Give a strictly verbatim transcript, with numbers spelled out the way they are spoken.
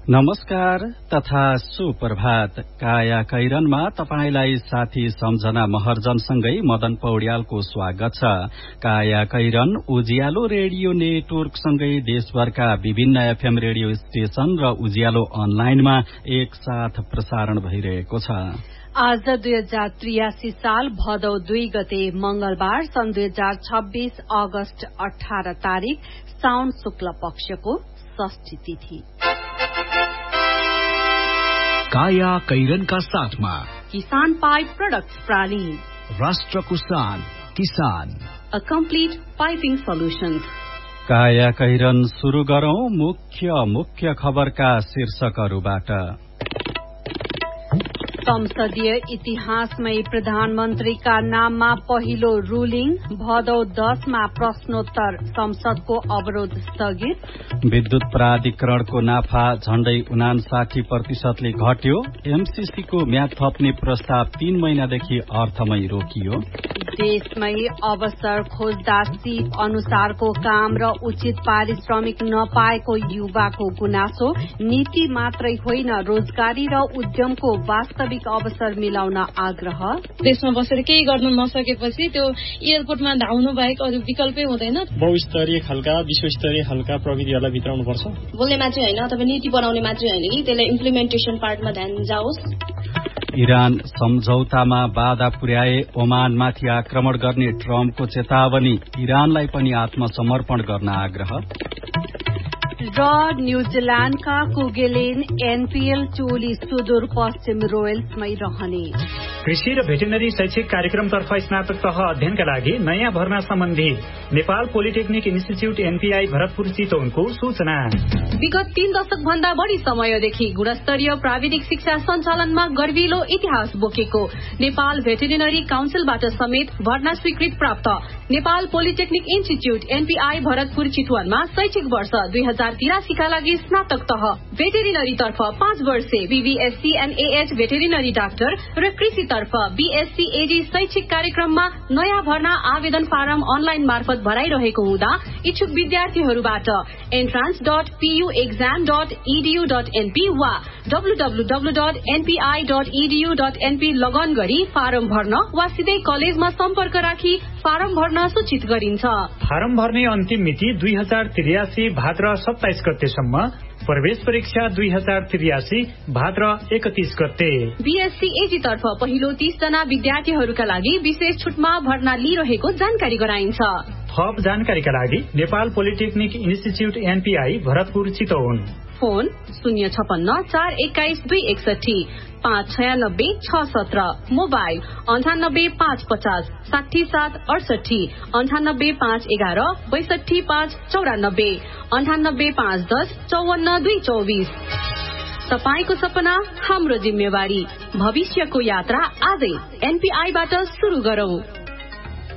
नमस्कार तथा सुप्रभात। काया कैरनमा तपाईलाई साथी सम्झना महर्जनसँगै मदन पौड्यालको स्वागत छ। काया कैरन उज्यालो रेडियो नेटवर्कसँगै देशभरका विभिन्न एफएम रेडियो स्टेशन र उज्यालो अनलाइनमा एक साथ प्रसारण भइरहेको छ। आज दुई हजार त्रियासी साल भदौ दुई गते मंगलबार सन् दुई हजार छब्बीस अगस्त अठारह तारीक साउन शुक्ल पक्षको षष्ठी तिथि। काया कैरनका साथमा किसान पाइप प्रोडक्ट्स प्राली, राष्ट्रको शान किसान, अ कम्प्लिट पाइपिङ सोल्युशन्स। काया कैरन शुरू गरौं मुख्य मुख्य खबरका शीर्षकहरूबाट। संसदीय इतिहासमै प्रधानमन्त्रीका नाममा पहिलो रूलिङ, भदौ दसमा प्रश्नोत्तर, संसदको अवरोध स्थगित। विद्युत प्राधिकरणको नाफा झण्डै उनासाठी प्रतिशतले घट्यो। एमसीसीको म्याद थप्ने प्रस्ताव तीन महिनादेखि अर्थमै रोकियो। देशमै अवसर खोज्दा सिप अनुसारको काम र उचित पारिश्रमिक नपाएको युवाको गुनासो। नीति मात्रै होइन, रोजगारी र उद्यमको वास्तविक अवसर मिलाउन आग्रह। देशमा बसेर केही गर्न नसकेपछि त्यो एयरपोर्टमा धाउनु बाहेक अरू विकल्पै हुँदैन। बहुस्तरीय खालका विश्वस्तरीय खालका प्रविधिहरूलाई भित्राउनु पर्छ। बोल्ने मात्रै होइन, तपाईँ नीति बनाउने मात्रै होइन कि त्यसलाई इम्प्लिमेन्टेसन पार्टमा ध्यान जाओस्। इरान सम्झौतामा बाधा पुर्याए ओमानमाथि आक्रमण गर्ने ट्रम्पको चेतावनी। इरानलाई पनि आत्मसमर्पण गर्न आग्रह। र न्यूजील्याण्डका कुगेलेन एनपीएल टोली सुदूर पश्चिम रोयल्समै रहने। कृषि र भेटेनरी शैक्षिक कार्यक्रमतर्फ स्नातक तह अध्ययनका लागि नयाँ भर्ना सम्बन्धी Nepal polytechnic institute NPI Bharatpur चितवनको सूचना। विगत तीन दशक भन्दा बढ़ी समयदेखि गुणस्तरीय प्राविधिक शिक्षा सञ्चालनमा गर्विलो इतिहास बोकेको नेपाल भेटेरिनरी काउन्सिलबाट समेत भर्ना स्वीकृत प्राप्त Nepal polytechnic institute NPI Bharatpur चितवनमा शैक्षिक वर्ष दुई हजार तिरासीका लागि स्नातक तह भेटेरिनरी तर्फ पाँच वर्षे बीबीएससी एनएएच भेटेरिनरी डाक्टर र कृषि तर्फ बीएससी एजी शैक्षिक कार्यक्रममा नयाँ भर्ना आवेदन फारम अनलाइन मार्फत भराइरहेको हुँदा इच्छुक विद्यार्थीहरूबाट entrance dot PU exam dot edu dot NP वा डब्लूडब्लूडब्लू dot NPI dot edu dot NP लगन गरी फारम भर्न वा सिधै कलेजमा सम्पर्क राखी फारम भर्न सूचित गरिन्छ। फारम भर्ने अन्तिम मिति दुई हजार त्रियासी भाद्र सत्ताइस गतेसम्म। प्रवेश परीक्षा दुई हजार त्रियासी भाद्र एकतीस गते। बीएससी एजी तर्फ पहिलो तीस जना विद्यार्थीहरूका लागि विशेष छुटमा भर्ना लिइरहेको जानकारी गराइन्छ। थप जानकारीका लागि Nepal polytechnic institute NPI Bharatpur Chitwan. Phone शून्य छपन्न चार एक्काइस दुई एकसठी पाँच छयानब्बे छ सत्र। मोबाइल अन्ठानब्बे पाँच पचास साठी सात अडसठी अन्ठानब्बे पाँच एघार बैसठी पाँच चौरानब्बे अन्ठानब्बे पाँच दस चौवन्न दुई चौबिस। तपाईको सपना हाम्रो जिम्मेवारी। भविष्यको यात्रा आजै एनपीआईबाट शुरू गरौं।